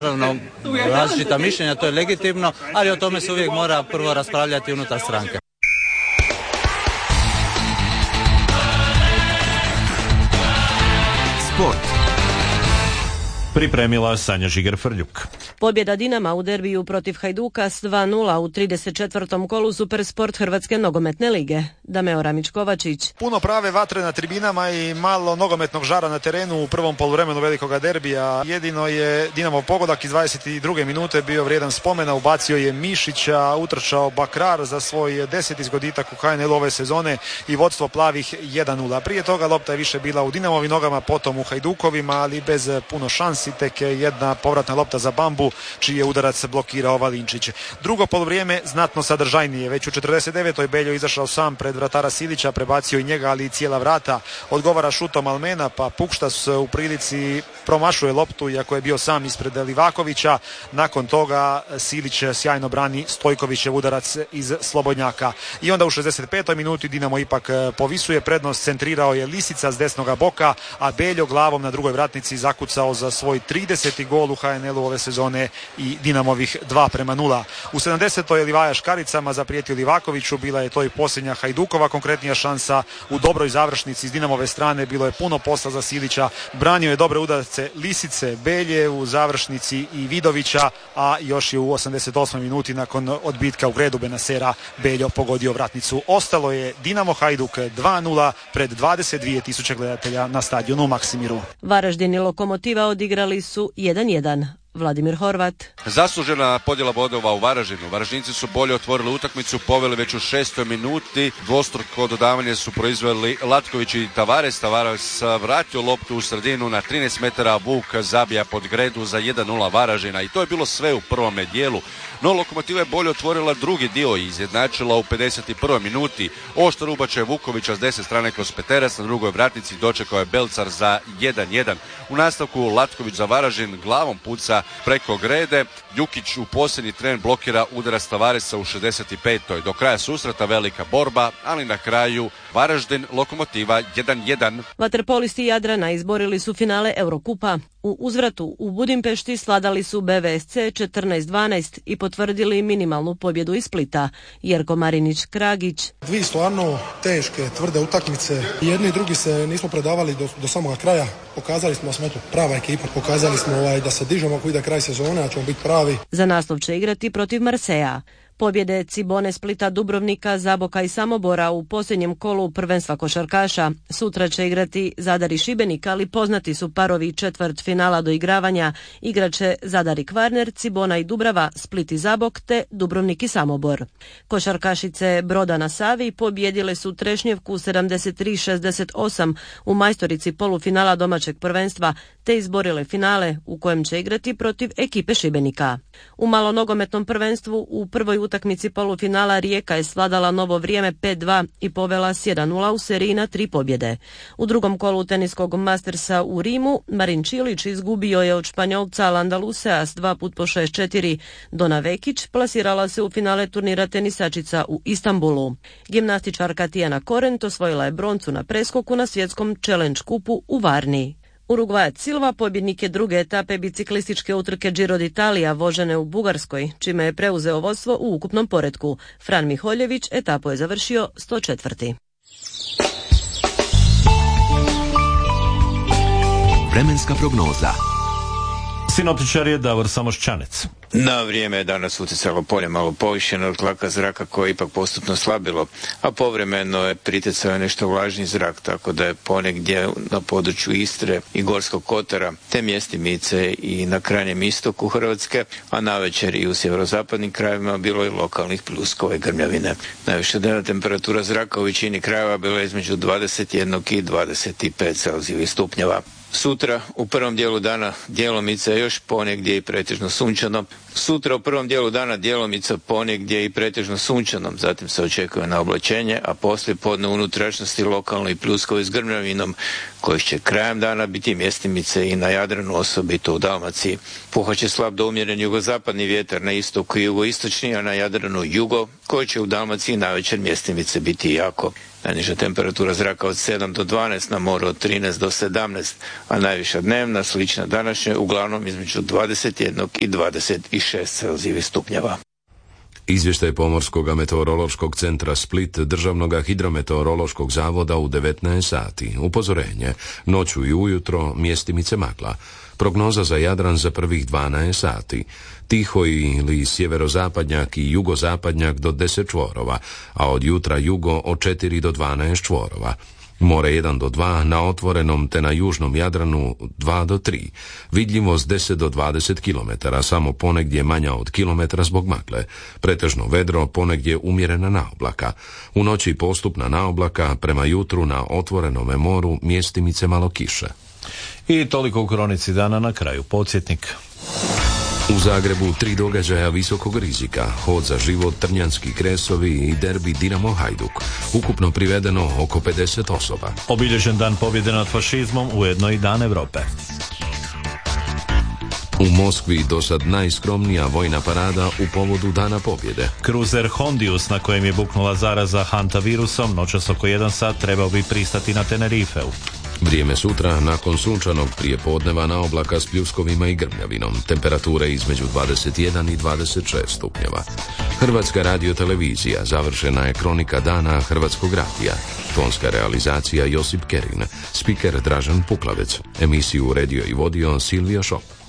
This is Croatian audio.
Naravno, različita mišljenja, to je legitimno, ali o tome se uvijek mora prvo raspravljati unutar stranke. Sport. Pripremila Sanja Žiger-Frljuk. Pobjeda Dinama u derbiju protiv Hajduka s 2:0 u 34. kolu Supersport Hrvatske nogometne lige. Dameo Ramić-Kovačić. Puno prave vatre na tribinama i malo nogometnog žara na terenu u prvom poluvremenu velikoga derbija. Jedino je Dinamov pogodak iz 22. minute bio vrijedan spomena. Ubacio je Mišića, utrčao Bakrar za svoj 10. zgoditak u HNL ove sezone i vodstvo plavih 1:0. Prije toga lopta je više bila u Dinamovim nogama, potom u Hajdukovima, ali bez puno šansi. Tek jedna povratna lopta za Bambu, čiji je udarac blokirao Valinčić. Drugo poluvrijeme znatno sadržajnije. Već u 49. Beljo izašao sam pred vratara Silića, prebacio i njega, ali i cijela vrata. Odgovara šutom Almena, pa Pukštas u prilici promašuje loptu, iako je bio sam ispred Livakovića. Nakon toga Silić sjajno brani Stojkovićev udarac iz slobodnjaka. I onda u 65. minuti Dinamo ipak povisuje prednost, centrirao je Lisica s desnoga boka, a Beljo glavom na drugoj vratnici zakucao za svoj 30. gol u HNL-u ove sezone i Dinamovih 2:0. U 70. je Livaja škaricama zaprijetio Livakoviću, bila je to i posljednja Hajdukova konkretnija šansa u dobroj završnici iz Dinamove strane, bilo je puno posla za Silića, branio je dobre udarce Lisice, Belje u završnici i Vidovića, a još je u 88. minuti nakon odbitka u gredu Benasera Beljo pogodio vratnicu. Ostalo je Dinamo Hajduk 2:0 pred 22.000 gledatelja na stadionu Maksimiru. Varaždin i Lokomotiva odigrali su 1:1. Vladimir Horvat. Zaslužena podjela bodova u Varaždinu. Varaždinci su bolje otvorili utakmicu, poveli već u 6. minuti. Dvostruko dodavanje su proizveli Latković i Tavares. Tavares vratio loptu u sredinu na 13 metara. Vuk zabija pod gredu za 1:0 Varaždina. I to je bilo sve u prvome dijelu. No Lokomotiva je bolje otvorila drugi dio i izjednačila u 51. minuti. Oštar ubačaj Vukovića s desne strane kroz peterac, na drugoj vratnici dočekao je Belcar za 1:1. U nastavku Latković za Varaždin glavom puca preko grede. Jukić u posljednji tren blokira udarac Tavaresa u 65. Do kraja susreta velika borba, ali na kraju Varaždin Lokomotiva 1:1. Vaterpolisti Jadrana izborili su finale Eurokupa. U uzvratu u Budimpešti sladali su BVSC 14-12 i potvrdili minimalnu pobjedu iz Splita. Jerko Marinić-Kragić. Dvije stvarno teške, tvrde utakmice. Jedni i drugi se nismo predavali do samoga kraja. Pokazali smo da smo prava ekipa. Pokazali smo da se dižemo ako ide kraj sezone, a ćemo biti pravi. Za naslov će igrati protiv Marseja. Pobjede Cibone, Splita, Dubrovnika, Zaboka i Samobora u posljednjem kolu prvenstva košarkaša. Sutra će igrati Zadar i Šibenik, ali poznati su parovi četvrt finala do igravanja. Igraće Zadar i Kvarner, Cibona i Dubrava, Split i Zabok te Dubrovnik i Samobor. Košarkašice Broda na Savi pobjedile su Trešnjevku 73-68 u majstorici polufinala domaćeg prvenstva te izborile finale u kojem će igrati protiv ekipe Šibenika. U malonogometnom prvenstvu u prvoj utakmici polufinala Rijeka je svladala Novo Vrijeme 5:2 i povela s 1:0 u seriji na 3 pobjede. U drugom kolu teniskog Mastersa u Rimu Marin Čilić izgubio je od Španjolca Landaluzea s 2x6-4. Dona Vekić plasirala se u finale turnira tenisačica u Istanbulu. Gimnastičarka Tijana Korent osvojila je broncu na preskoku na svjetskom Challenge kupu u Varni. Urugvajac Silva pobjednik je druge etape biciklističke utrke Giro d'Italia vožene u Bugarskoj, čime je preuzeo vodstvo u ukupnom poretku. Fran Miholjević etapu je završio 104. Vremenska prognoza. Sinoptičar je Davor Samoščanec. Na vrijeme je danas utjecalo polje malo povišenog tlaka zraka koje je ipak postupno slabilo, a povremeno je pritjecao nešto vlažni zrak, tako da je ponegdje na području Istre i Gorskog kotara, te mjestimice i na krajnjem istoku Hrvatske, a navečer i u sjeverozapadnim krajevima bilo je lokalnih pljuskova i grmljavine. Najviša dnevna temperatura zraka u većini krajeva bila je između 21 i 25 Celzijevih stupnjeva. Sutra u prvom dijelu dana djelomice još ponegdje i pretežno sunčano. Sutra u prvom dijelu dana djelomica ponegdje i pretežno sunčano, zatim se očekuje na oblačenje, a poslije podne unutrašnjosti lokalno i pljuskovi s grmljavinom, koji će krajem dana biti mjestimice i na Jadranu, osobito u Dalmaciji. Puhat će slab do umjeren jugozapadni vjetar na istoku i jugoistočni, a na Jadranu jugo, koji će u Dalmaciji navečer mjestimice biti jako. Najniža temperatura zraka od 7 do 12, na moru od 13 do 17, a najviša dnevna, slična današnjoj, uglavnom između 21 i 26 Celzijevih stupnjeva. Izvještaj Pomorskog meteorološkog centra Split, Državnog hidrometeorološkog zavoda u 19 sati. Upozorenje, noću i ujutro mjestimice magla. Prognoza za Jadran za prvih 12 sati. Tiho ili sjeverozapadnjak i jugozapadnjak do 10 čvorova, a od jutra jugo od 4 do 12 čvorova. More 1 do 2, na otvorenom te na južnom Jadranu 2 do 3. Vidljivost 10 do 20 km, samo ponegdje manja od kilometra zbog magle. Pretežno vedro, ponegdje umjerena naoblaka. U noći postupna naoblaka, prema jutru na otvorenome moru mjestimice malo kiše. I toliko u kronici dana, na kraju podsjetnik. U Zagrebu 3 događaja visokog rizika, hod za život, Trnjanski kresovi i derbi Dinamo Hajduk. Ukupno privedeno oko 50 osoba. Obilježen dan pobjede nad fašizmom, ujedno i dan Europe. U Moskvi dosad najskromnija vojna parada u povodu Dana pobjede. Kruzer Hondius, na kojem je buknula zaraza hantavirusom, noćas oko 1 sat trebao bi pristati na Tenerifeu. Vrijeme sutra, nakon sunčanog prijepodneva, na oblaka s pljuskovima i grmljavinom. Temperature između 21 i 26 stupnjeva. Hrvatska radiotelevizija, završena je kronika dana Hrvatskog radija. Tonska realizacija Josip Kerin. Spiker Dražen Puklavec. Emisiju uredio i vodio Silvio Šop.